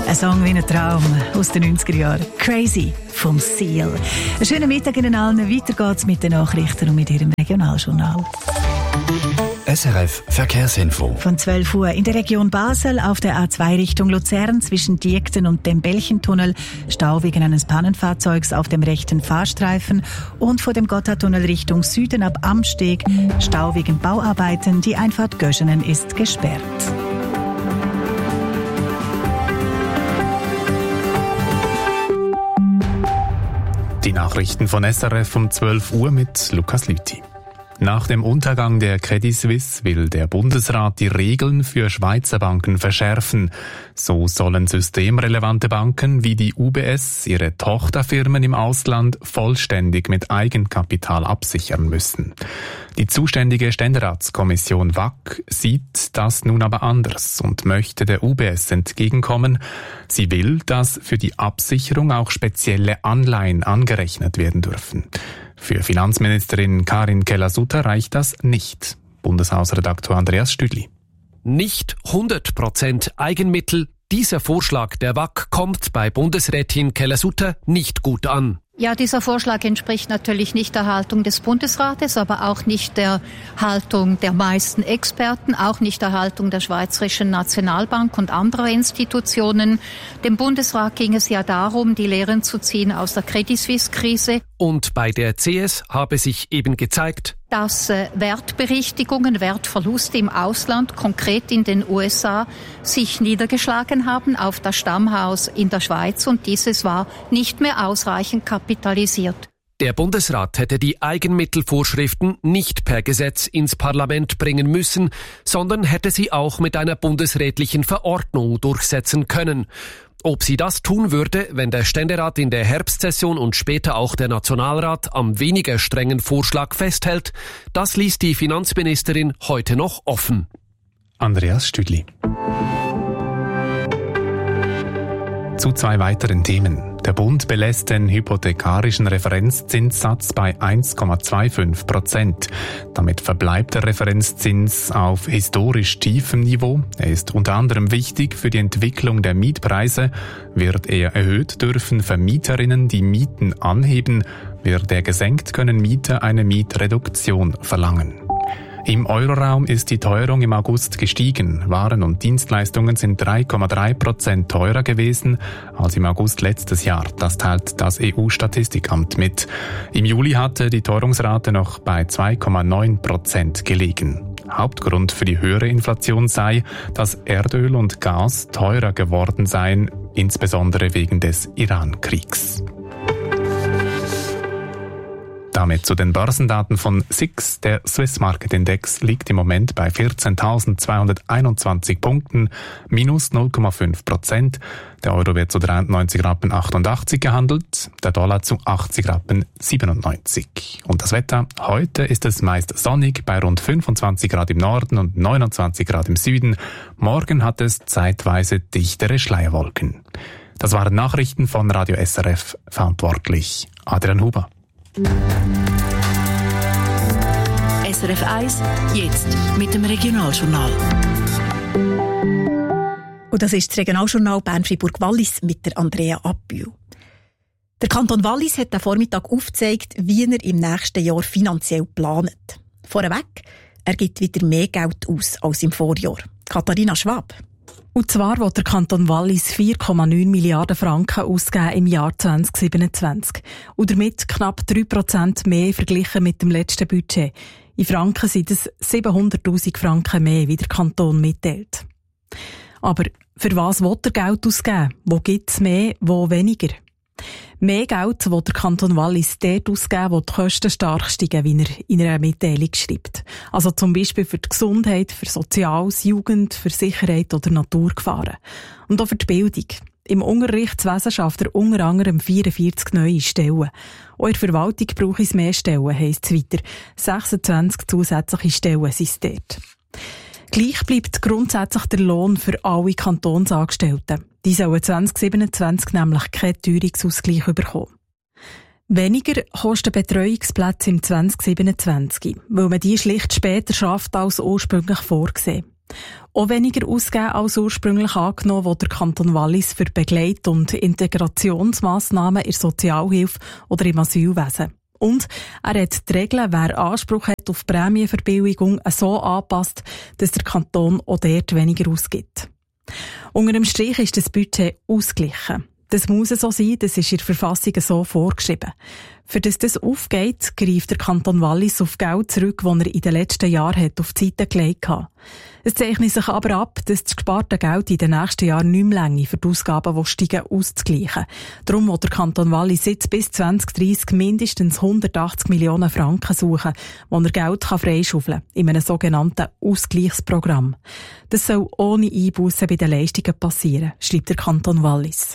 Ein Song wie ein Traum aus den 90er Jahren. Crazy vom Seal. Einen schönen Mittag Ihnen allen. Weiter geht's mit den Nachrichten und mit Ihrem Regionaljournal. SRF Verkehrsinfo. Von 12 Uhr in der Region Basel auf der A2 Richtung Luzern zwischen Diekten und dem Belchentunnel Stau wegen eines Pannenfahrzeugs auf dem rechten Fahrstreifen und vor dem Gotthardtunnel Richtung Süden ab Amsteg Stau wegen Bauarbeiten. Die Einfahrt Göschenen ist gesperrt. Die Nachrichten von SRF um 12 Uhr mit Lukas Lüthi. Nach dem Untergang der Credit Suisse will der Bundesrat die Regeln für Schweizer Banken verschärfen. So sollen systemrelevante Banken wie die UBS ihre Tochterfirmen im Ausland vollständig mit Eigenkapital absichern müssen. Die zuständige Ständeratskommission WAC sieht das nun aber anders und möchte der UBS entgegenkommen. Sie will, dass für die Absicherung auch spezielle Anleihen angerechnet werden dürfen. Für Finanzministerin Karin Keller-Sutter reicht das nicht. Bundeshausredaktor Andreas Stüdli. Nicht 100% Eigenmittel. Dieser Vorschlag der WAC kommt bei Bundesrätin Keller-Sutter nicht gut an. Ja, dieser Vorschlag entspricht natürlich nicht der Haltung des Bundesrates, aber auch nicht der Haltung der meisten Experten, auch nicht der Haltung der Schweizerischen Nationalbank und anderer Institutionen. Dem Bundesrat ging es ja darum, die Lehren zu ziehen aus der Credit Suisse-Krise. Und bei der CS habe sich eben gezeigt, dass Wertberichtigungen, Wertverluste im Ausland, konkret in den USA, sich niedergeschlagen haben auf das Stammhaus in der Schweiz und dieses war nicht mehr ausreichend kapitalisiert. Der Bundesrat hätte die Eigenmittelvorschriften nicht per Gesetz ins Parlament bringen müssen, sondern hätte sie auch mit einer bundesrätlichen Verordnung durchsetzen können. Ob sie das tun würde, wenn der Ständerat in der Herbstsession und später auch der Nationalrat am weniger strengen Vorschlag festhält, das ließ die Finanzministerin heute noch offen. Andreas Stüdli. Zu zwei weiteren Themen. Der Bund belässt den hypothekarischen Referenzzinssatz bei 1,25%. Damit verbleibt der Referenzzins auf historisch tiefem Niveau. Er ist unter anderem wichtig für die Entwicklung der Mietpreise. Wird er erhöht, dürfen Vermieterinnen die Mieten anheben. Wird er gesenkt, können Mieter eine Mietreduktion verlangen. Im Euroraum ist die Teuerung im August gestiegen. Waren und Dienstleistungen sind 3,3% teurer gewesen als im August letztes Jahr. Das teilt das EU-Statistikamt mit. Im Juli hatte die Teuerungsrate noch bei 2,9% gelegen. Hauptgrund für die höhere Inflation sei, dass Erdöl und Gas teurer geworden seien, insbesondere wegen des Iran-Kriegs. Damit zu den Börsendaten von SIX. Der Swiss Market Index liegt im Moment bei 14.221 Punkten, minus 0,5%. Der Euro wird zu 93,88 gehandelt, der Dollar zu 80,97. Und das Wetter? Heute ist es meist sonnig bei rund 25 Grad im Norden und 29 Grad im Süden. Morgen hat es zeitweise dichtere Schleierwolken. Das waren Nachrichten von Radio SRF, verantwortlich Adrian Huber. SRF 1, jetzt mit dem Regionaljournal. Und das ist das Regionaljournal Bern-Fribourg-Wallis mit der Andrea Abbühl. Der Kanton Wallis hat am Vormittag aufgezeigt, wie er im nächsten Jahr finanziell plant. Vorweg, er gibt wieder mehr Geld aus als im Vorjahr. Katharina Schwab. Und zwar will der Kanton Wallis 4,9 Milliarden Franken ausgeben im Jahr 2027. Und damit knapp 3% mehr verglichen mit dem letzten Budget. In Franken sind es 700'000 Franken mehr, wie der Kanton mitteilt. Aber für was will er Geld ausgeben? Wo gibt es mehr, wo weniger? Mehr Geld will der Kanton Wallis dort ausgeben, wo die Kosten stark steigen, wie er in einer Mitteilung schreibt. Also zum Beispiel für die Gesundheit, für Soziales, Jugend, für Sicherheit oder Naturgefahren. Und auch für die Bildung. Im Unterrichtswesen schafft er unter anderem 44 neue Stellen. Auch in der Verwaltung braucht es mehr Stellen, heisst es weiter. 26 zusätzliche Stellen sind es dort. Gleich bleibt grundsätzlich der Lohn für alle Kantonsangestellten. Die sollen 2027 nämlich keinen Teuerungsausgleich bekommen. Weniger kosten Betreuungsplätze im 2027, weil man die schlicht später schafft als ursprünglich vorgesehen. Auch weniger ausgeben als ursprünglich angenommen, wo der Kanton Wallis für Begleit- und Integrationsmassnahmen in der Sozialhilfe oder im Asylwesen. Und er hat die Regeln, wer Anspruch hat auf Prämienverbilligung, so angepasst, dass der Kanton auch dort weniger ausgibt. Unter dem Strich ist das Budget ausgeglichen. Das muss so sein, das ist in der Verfassung so vorgeschrieben. Für das aufgeht, greift der Kanton Wallis auf Geld zurück, das er in den letzten Jahren auf die Seite gelegt hat. Es zeichnet sich aber ab, dass das gesparte Geld in den nächsten Jahren nicht mehr reicht, für die Ausgaben, die steigen, auszugleichen. Darum will der Kanton Wallis jetzt bis 2030 mindestens 180 Millionen Franken suchen, wo er Geld freischaufeln kann, in einem sogenannten Ausgleichsprogramm. Das soll ohne Einbussen bei den Leistungen passieren, schreibt der Kanton Wallis.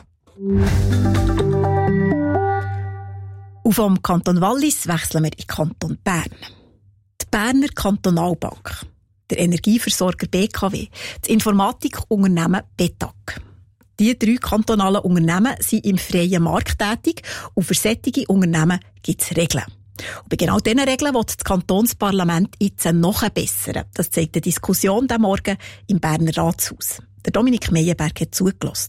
Und vom Kanton Wallis wechseln wir in den Kanton Bern. Die Berner Kantonalbank, der Energieversorger BKW, das Informatikunternehmen Bedag. Die 3 kantonalen Unternehmen sind im freien Markt tätig und für solche Unternehmen gibt es Regeln. Und bei genau diesen Regeln will das Kantonsparlament jetzt noch bessern. Das zeigt die Diskussion diesen Morgen im Berner Ratshaus. Der Dominik Meyerberg hat zugelassen.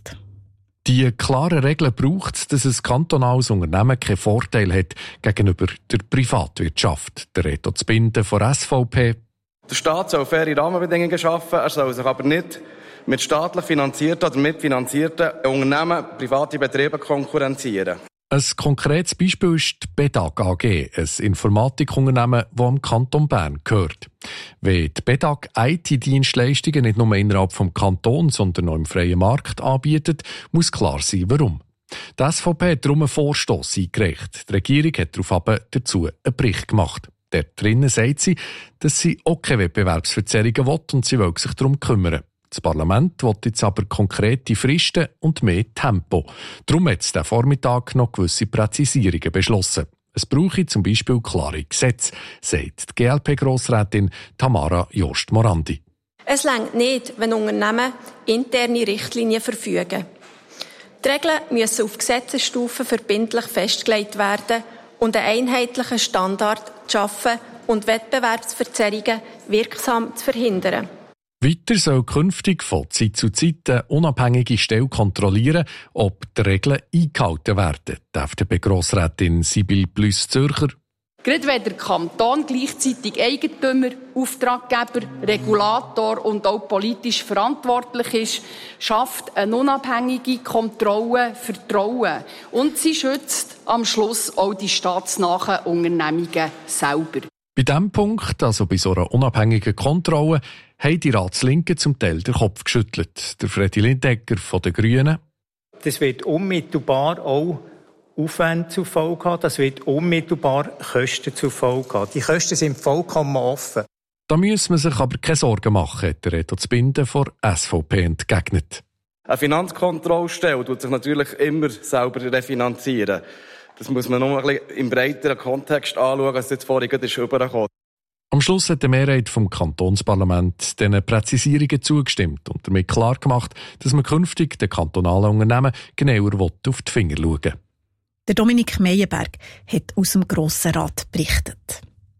Die klaren Regeln braucht es, dass ein kantonales Unternehmen keinen Vorteil hat gegenüber der Privatwirtschaft. Der Reto Zbinden von SVP. Der Staat soll faire Rahmenbedingungen schaffen, er soll sich aber nicht mit staatlich finanzierten oder mitfinanzierten Unternehmen private Betriebe konkurrenzieren. Ein konkretes Beispiel ist die Bedag AG, ein Informatikunternehmen, das am Kanton Bern gehört. Wenn die Bedag IT-Dienstleistungen nicht nur innerhalb des Kantons, sondern auch im freien Markt anbietet, muss klar sein, warum. Die SVP hat darum einen Vorstoss eingereicht. Die Regierung hat daraufhin dazu einen Bericht gemacht. Dort drinnen sagt sie, dass sie auch keine Wettbewerbsverzerrungen will und sie will sich darum kümmern. Das Parlament will jetzt aber konkrete Fristen und mehr Tempo. Darum hat es diesen Vormittag noch gewisse Präzisierungen beschlossen. Es brauche zum Beispiel klare Gesetze, sagt die GLP-Grossrätin Tamara Jost-Morandi. Es reicht nicht, wenn Unternehmen interne Richtlinien verfügen. Die Regeln müssen auf Gesetzesstufe verbindlich festgelegt werden und einen einheitlichen Standard zu schaffen und Wettbewerbsverzerrungen wirksam zu verhindern. Weiter soll künftig von Zeit zu Zeit eine unabhängige Stelle kontrollieren, ob die Regeln eingehalten werden. Die FDP-Grossrätin Sibylle Plüss-Zürcher. Gerade wenn der Kanton gleichzeitig Eigentümer, Auftraggeber, Regulator und auch politisch verantwortlich ist, schafft eine unabhängige Kontrolle Vertrauen. Und sie schützt am Schluss auch die staatsnahen Unternehmungen selber. Bei diesem Punkt, also bei so einer unabhängigen Kontrolle, haben die Ratslinken zum Teil den Kopf geschüttelt. Der Fredi Lindecker von den Grünen. Das wird unmittelbar auch Aufwände zur Folge haben. Das wird unmittelbar Kosten zur Folge haben. Die Kosten sind vollkommen offen. Da muss man sich aber keine Sorgen machen, hat der Reto Zbinden von SVP entgegnet. Eine Finanzkontrollstelle tut sich natürlich immer selber refinanzieren. Das muss man noch ein bisschen im breiteren Kontext anschauen, als jetzt vorhin ist rübergekommen. Am Schluss hat die Mehrheit vom Kantonsparlament diesen Präzisierungen zugestimmt und damit klar gemacht, dass man künftig den kantonalen Unternehmen genauer auf die Finger schauen will. Der Dominik Meyerberg hat aus dem Grossen Rat berichtet.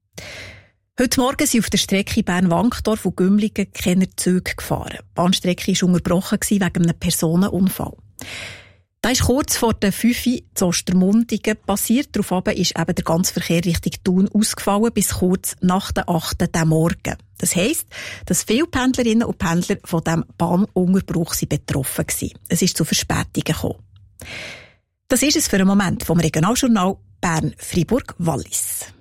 Heute Morgen sind auf der Strecke Bern-Wankdorf und Gümligen keine Züge gefahren. Die Bahnstrecke war unterbrochen wegen einem Personenunfall. Da ist kurz vor der 5 Uhr zu Ostermundigen passiert. Daraufhin ist eben der ganze Verkehr Richtung Thun ausgefallen bis kurz nach der 8. Uhr Morgen. Das heisst, dass viele Pendlerinnen und Pendler von diesem Bahnunterbruch betroffen waren. Es ist zu Verspätungen gekommen. Das ist es für einen Moment vom Regionaljournal Bern-Fribourg-Wallis.